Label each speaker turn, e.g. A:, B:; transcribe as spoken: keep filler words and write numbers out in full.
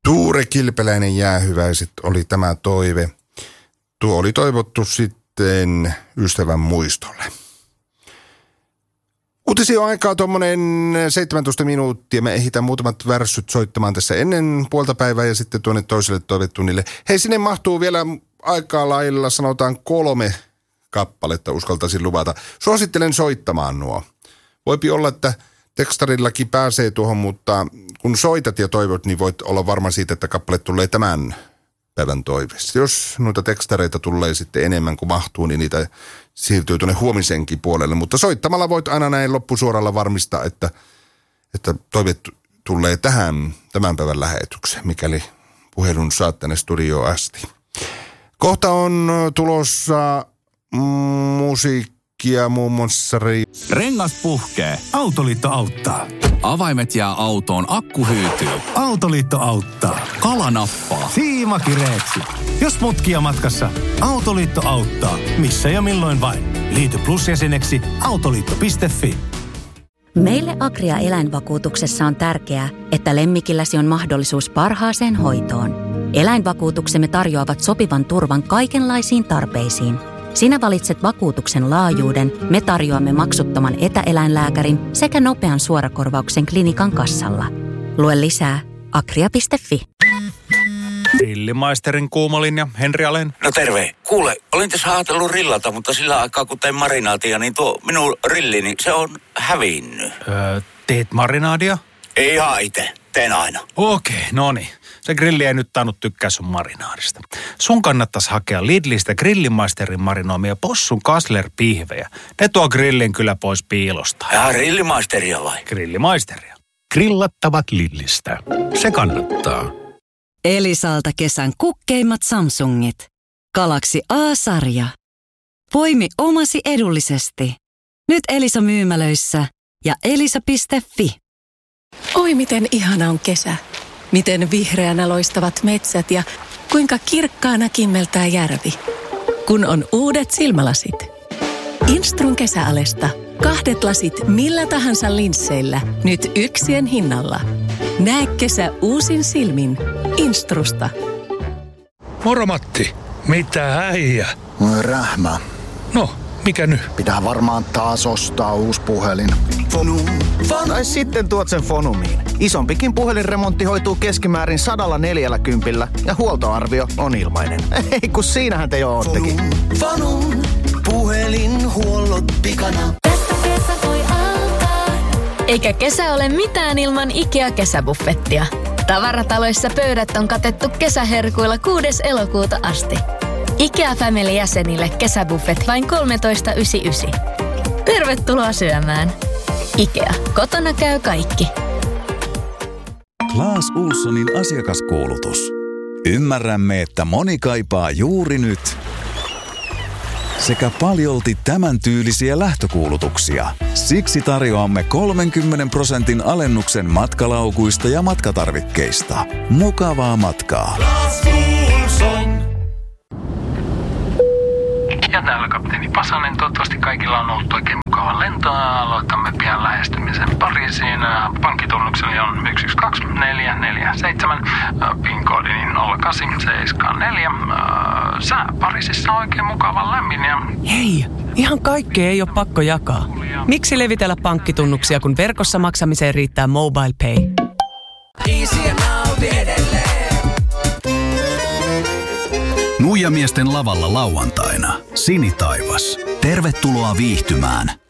A: Tuure Kilpeläinen Jäähyväiset oli tämä toive. Tuo oli toivottu sitten ystävän muistolle. Uutisia on aikaa tuommoinen seitsemäntoista minuuttia. Me ehditään muutamat värssyt soittamaan tässä ennen puolta päivää ja sitten tuonne toiselle toivetunnille. Hei, sinne mahtuu vielä aikaa lailla, sanotaan kolme kappaletta, uskaltaisin luvata. Suosittelen soittamaan nuo. Voipi olla, että tekstarillakin pääsee tuohon, mutta kun soitat ja toivot, niin voit olla varma siitä, että kappale tulee tämän päivän toiveessa. Jos noita tekstareita tulee sitten enemmän kuin mahtuu, niin niitä siirtyy tuonne huomisenkin puolelle. Mutta soittamalla voit aina näin loppusuoralla varmistaa, että, että toive tulee tähän tämän päivän lähetykseen, mikäli puhelun saat tänne studioon asti. Kohta on tulossa musiikkia muun muassa.
B: Rengas puhkee. Autoliitto auttaa. Avaimet jää autoon, akku hyytyy. Autoliitto auttaa. Kala nappaa. Siima kireeksi. Jos mutkia matkassa, Autoliitto auttaa. Missä ja milloin vain. Liity Plus-jäseneksi autoliitto piste fi.
C: Meille Agria eläinvakuutuksessa on tärkeää, että lemmikilläsi on mahdollisuus parhaaseen hoitoon. Eläinvakuutuksemme tarjoavat sopivan turvan kaikenlaisiin tarpeisiin. Sinä valitset vakuutuksen laajuuden, me tarjoamme maksuttoman etäeläinlääkärin sekä nopean suorakorvauksen klinikan kassalla. Lue lisää agria piste fi.
D: Grillimaisterin kuumolinja, Henri Alén.
E: No terve. Kuule, olin tässä ajatellut rillata, mutta sillä aikaa kun tein marinaatia, niin tuo minun rillini, se on hävinnyt.
D: Öö, teet marinaadia?
E: Ei ihan itse. Teen aina.
D: Okei, no niin. Se grilli ei nyt tainnut tykkää sun marinaadista. Sun kannattaisi hakea Lidlistä Grillimaisterin marinoimia possun Kassler-pihvejä. Ne tuo grillin kyllä pois piilosta.
E: Ja Grillimaisteria vai?
D: Grillimaisteria.
B: Grillattavat Lidlistä. Se kannattaa.
F: Elisalta kesän kukkeimmat Samsungit. Galaxy A-sarja. Poimi omasi edullisesti. Nyt Elisa myymälöissä ja elisa piste fi.
G: Oi miten ihana on kesä. Miten vihreänä loistavat metsät ja kuinka kirkkaana kimmeltää järvi. Kun on uudet silmälasit. Instrun kesäalesta. Kahdet lasit millä tahansa linsseillä. Nyt yksien hinnalla. Näe kesä uusin silmin. Instrusta.
H: Moro Matti. Mitä äijä?
I: Rähmä.
H: No, mikä nyt?
I: Pitää varmaan taas ostaa uusi puhelin.
J: Fonum. Tai sitten tuot sen Fonumiin. Isompikin puhelinremontti hoituu keskimäärin sadalla neljällä kympillä ja huoltoarvio on ilmainen. Ei kun siinähän te jo oottekin.
K: Fonum. Puhelinhuollot pikana.
L: Tässä kesä voi alkaa. Eikä kesä ole mitään ilman IKEA-kesäbuffettia. Tavarataloissa pöydät on katettu kesäherkuilla kuudes elokuuta asti. IKEA Family-jäsenille kesäbuffet vain kolmetoista yhdeksänkymmentäyhdeksän. Tervetuloa syömään. IKEA. Kotona käy kaikki.
B: Claes Ohlsonin asiakaskuulutus. Ymmärrämme, että moni kaipaa juuri nyt sekä paljolti tämän tyylisiä lähtökuulutuksia. Siksi tarjoamme kolmenkymmenen prosentin alennuksen matkalaukuista ja matkatarvikkeista. Mukavaa matkaa.
K: Claes Ohlson.
M: Ja täällä kapteeni Pasanen. Toivottavasti kaikilla on ollut oikein mukava lento. Aloitamme pian lähestymisen Pariisiin. Pankkitunnukseni on yksi yksi kaksi neljä neljä seitsemän. PIN-koodini nolla kahdeksan seitsemän neljä. Sää Pariisissa on oikein mukava lämmin. Ja...
N: Hei, ihan kaikkea ei ole pakko jakaa. Miksi levitellä pankkitunnuksia, kun verkossa maksamiseen riittää Mobile Pay?
K: Easy ja nauti edelleen.
B: Nuijamiesten lavalla lauantaina. Sinitaivas. Tervetuloa viihtymään.